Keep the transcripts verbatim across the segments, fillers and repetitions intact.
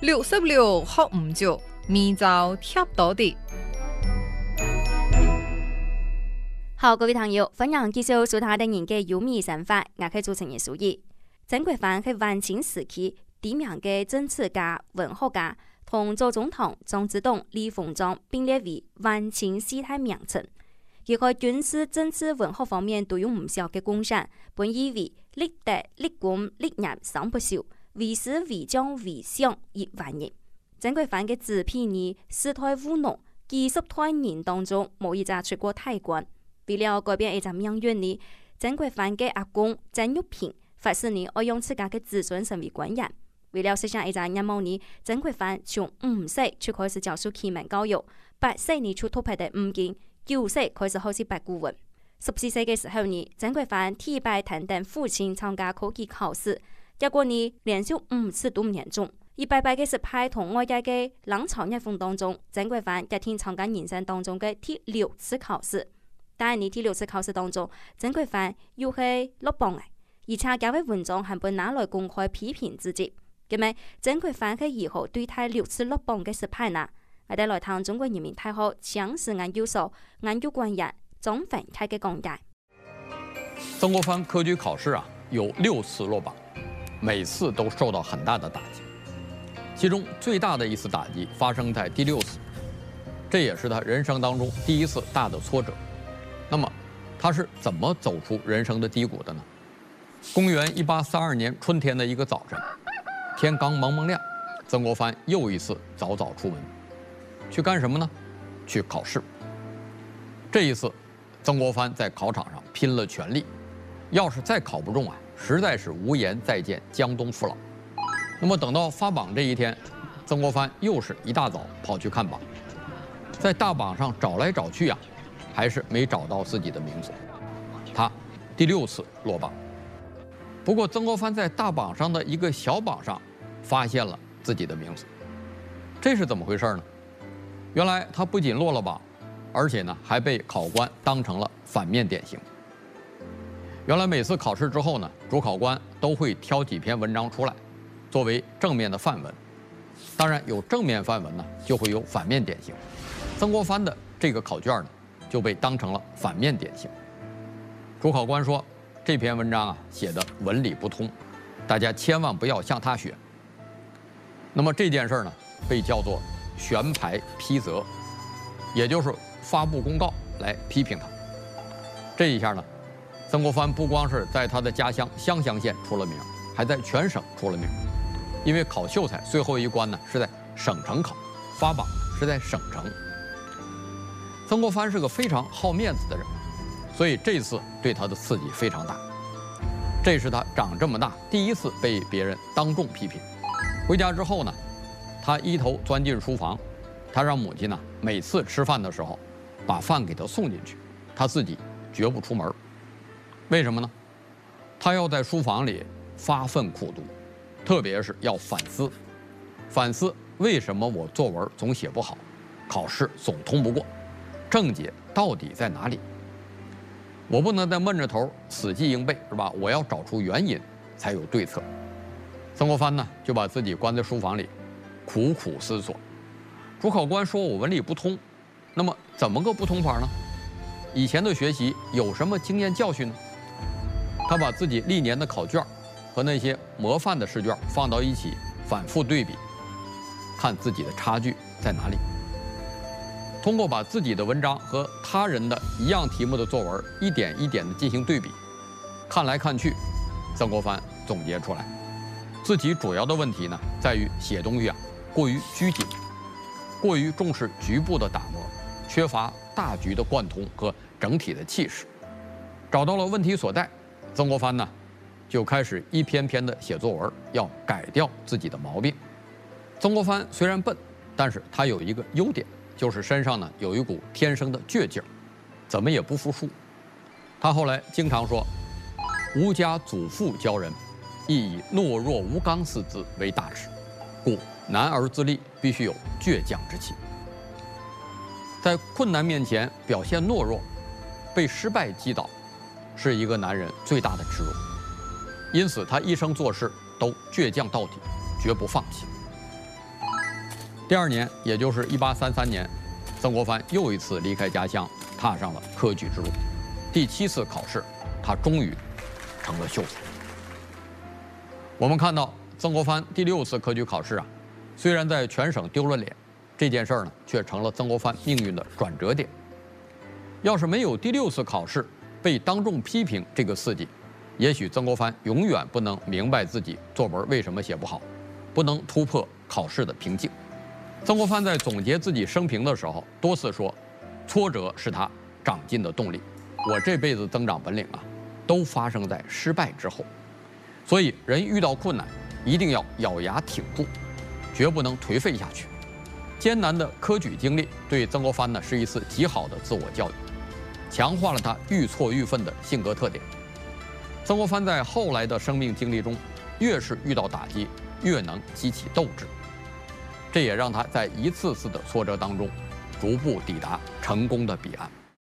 六十六學唔足，明朝貼到底。 好，各位朋友，歡迎繼續收睇的人嘅有名生活，我係主持人蘇怡。曾國藩係晚清時期知名嘅政治家、文學家，同左宗棠、張之洞、李鴻章並列為晚清四大名臣。佢喺軍事、政治、文學方面都有唔少嘅貢獻，本以為立德、立功、立業三不朽，為士、為將、為相亦萬人。曾國藩嘅子婢兒世代務農，幾十代人當中冇一隻出過太官。為了改變一隻命運呢，曾國藩嘅阿公曾玉平發誓呢，要用自家嘅子孫成為官員。為了實現一隻願望呢，曾國藩從五歲就開始教授啟蒙教育，八歲呢就突破的五經，九歲開始學習八股文。十四歲嘅時候呢，曾國藩提拔擔任父親參加科舉考試，結果呢連續五次都唔年中。一百八嘅失敗同外界嘅冷嘲熱諷當中，曾國藩一天參加人生當中嘅第六次考試。但係呢第六次考試當中，曾國藩又係落榜嘅，而且幾位文章還被拿來公開批評自己。咁咪曾國藩係如何對待六次落榜嘅失敗呢？我哋來談中國人民大學詳史研究所研究官員張凡開嘅講解。 曾國藩科舉考試啊，有六次落榜，每次都受到很大的打擊。其中最大的一次打擊發生在第六次，這也是他人生當中第一次大的挫折。那麼他是怎麼走出人生的低谷的呢？公元一八三二年春天的一個早晨，天剛蒙蒙亮，曾國藩又一次早早出門，去幹什麼呢？去考試。這一次，曾國藩在考場上拼了全力，要是再考不中啊，實在是無顏再見江東父老。那麼等到發榜這一天，曾國藩又是一大早跑去看榜，在大榜上找來找去啊，還是沒找到自己的名字，他第六次落榜。不過曾國藩在大榜上的一個小榜上發現了自己的名字，這是怎麼回事呢？原來他不僅落了榜，而且呢還被考官當成了反面典型。原來每次考試之後呢，主考官都會挑幾篇文章出來作為正面的範文，當然有正面範文呢，就會有反面典型。曾國藩的這個考卷呢，就被當成了反面典型。主考官說，這篇文章啊寫的文理不通，大家千萬不要向他學。那麼這件事呢，被叫做懸牌批責，也就是發布公告來批評他。這一下呢，曾國藩不光是在他的家鄉湘鄉縣出了名，還在全省出了名。因為考秀才最後一關呢是在省城考，發榜是在省城。曾國藩是個非常好面子的人，所以這次對他的刺激非常大。這是他長這麼大第一次被別人當眾批評。回家之後呢，他一頭鑽進書房，他讓母親呢每次吃飯的時候把飯給他送進去，他自己絕不出門。為什麼呢？他要在書房裡發奮苦讀，特別是要反思，反思為什麼我作文總寫不好，考試總通不過，症結到底在哪裡？我不能再悶着頭死記硬背，是吧？我要找出原因，才有對策。曾國藩呢，就把自己關在書房裡，苦苦思索。主考官說我文理不通，那麼怎麼個不通法呢？以前的學習有什麼經驗教訓呢？他把自己歷年的考卷和那些模範的試卷放到一起，反覆對比，看自己的差距在哪裡。通過把自己的文章和他人的一樣題目的作文一點一點的進行對比，看來看去，曾國藩總結出來，自己主要的問題呢，在於寫東西啊過於拘謹，過於重視局部的打磨，缺乏大局的貫通和整體的氣勢。找到了問題所在，曾國藩呢就開始一篇篇的寫作文，要改掉自己的毛病。曾國藩雖然笨，但是他有一個優點，就是身上呢有一股天生的倔勁，怎麼也不服輸。他後來經常說，吾家祖父教人，亦以懦弱無剛四字為大志，故男兒自立必須有倔強之氣。在困難面前表現懦弱，被失敗擊倒，是一個男人最大的恥辱。因此他一生做事都倔強到底，絕不放棄。 第二年，也就是一八三三年，曾国藩又一次离开家乡，踏上了科举之路。第七次考试，他终于成了秀才。我们看到曾国藩第六次科举考试啊，虽然在全省丢了脸，这件事儿呢，却成了曾国藩命运的转折点。要是没有第六次考试被当众批评这个刺激，也许曾国藩永远不能明白自己作文为什么写不好，不能突破考试的瓶颈。曾国藩在总结自己生平的时候，多次说，挫折是他长进的动力。我这辈子增长本领啊，都发生在失败之后。所以，人遇到困难，一定要咬牙挺住，绝不能颓废下去。艰难的科举经历对曾国藩呢是一次极好的自我教育，强化了他愈挫愈奋的性格特点。曾国藩在后来的生命经历中，越是遇到打击，越能激起斗志。这也让他在一次次的挫折当中，逐步抵达成功的彼岸。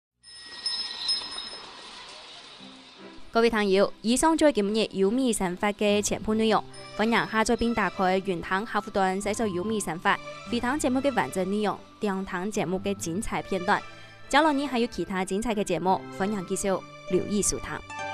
各位朋友，以上就係今日有米神法嘅全部內容。歡迎下載並打開雲堂客戶端，搜索有米神法，回聽節目嘅完整內容，聽聽節目嘅精彩片段。將來呢還有其他精彩嘅節目，歡迎繼續留意收聽。